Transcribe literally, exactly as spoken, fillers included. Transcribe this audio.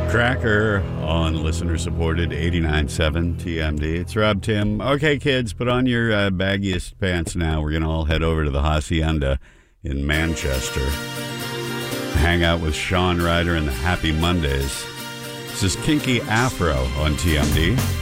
Cracker on listener-supported eighty-nine point seven T M D. It's Rob Tim. Okay, kids, put on your uh, baggiest pants now. We're going to all head over to the Hacienda in Manchester. Hang out with Sean Ryder and the Happy Mondays. This is Kinky Afro on T M D.